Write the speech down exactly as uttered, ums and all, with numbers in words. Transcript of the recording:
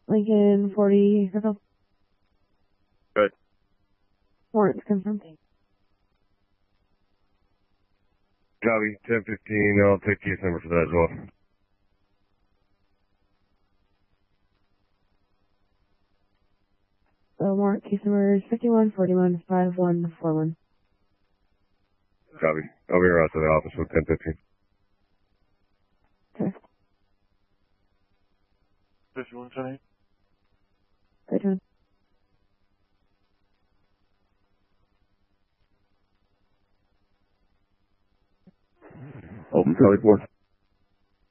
Lincoln forty, Fairfield. Good. Warrants confirmed. Copy, ten fifteen, I'll take case number for that as well. The warrant case number is fifty-one forty-one five one four one. Copy. I'll be around to the office with ten fifteen. Okay. fifty-one twenty-eight. Right on. Open Charlie four.